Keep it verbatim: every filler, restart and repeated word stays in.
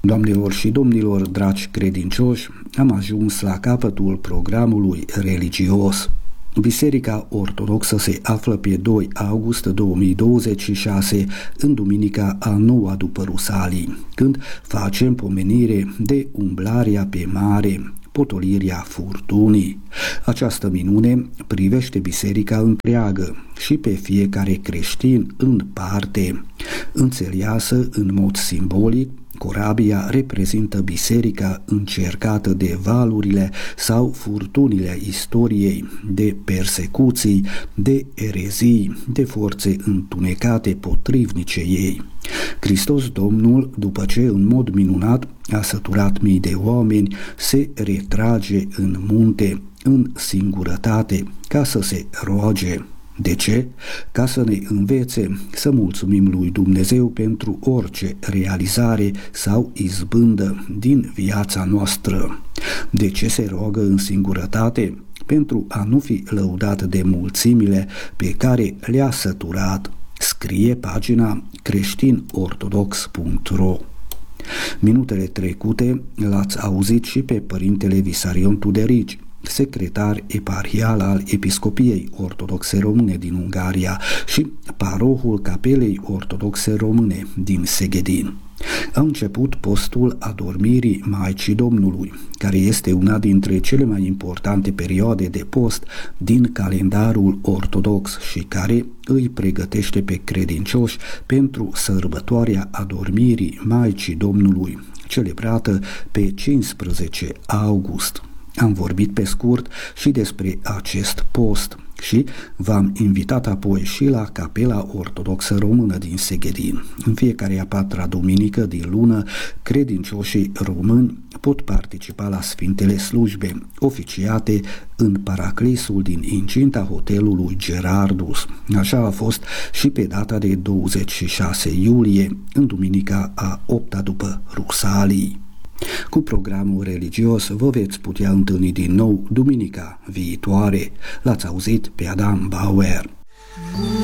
Doamnelor și domnilor, dragi credincioși, am ajuns la capătul programului religios. Biserica Ortodoxă se află pe doi august două mii douăzeci și șase, în duminica a noua după Rusalii, când facem pomenire de umblarea pe mare, potolirea furtunii. Această minune privește biserica întreagă și pe fiecare creștin în parte. Înțeleasă în mod simbolic, corabia reprezintă biserica încercată de valurile sau furtunile istoriei, de persecuții, de erezii, de forțe întunecate potrivnice ei. Hristos Domnul, după ce în mod minunat a săturat mii de oameni, se retrage în munte, în singurătate, ca să se roage. De ce? Ca să ne învețe să mulțumim lui Dumnezeu pentru orice realizare sau izbândă din viața noastră. De ce se roagă în singurătate? Pentru a nu fi lăudat de mulțimile pe care le-a săturat. Scrie pagina creștin ortodox punct ro. Minutele trecute l-ați auzit și pe părintele Visarion Tuderici, secretar eparhial al Episcopiei Ortodoxe Române din Ungaria și parohul Capelei Ortodoxe Române din Segedin. A început postul adormirii Maicii Domnului, care este una dintre cele mai importante perioade de post din calendarul ortodox și care îi pregătește pe credincioși pentru sărbătoarea adormirii Maicii Domnului, celebrată pe cincisprezece august. Am vorbit pe scurt și despre acest post și v-am invitat apoi și la Capela Ortodoxă Română din Segedin. În fiecare a patra duminică din lună, credincioșii români pot participa la Sfintele Slujbe, oficiate în paraclisul din incinta hotelului Gerardus. Așa a fost și pe data de douăzeci și șase iulie, în duminica a opta după Rusalii. Cu programul religios vă veți putea întâlni din nou duminica viitoare. L-ați auzit pe Adam Bauer.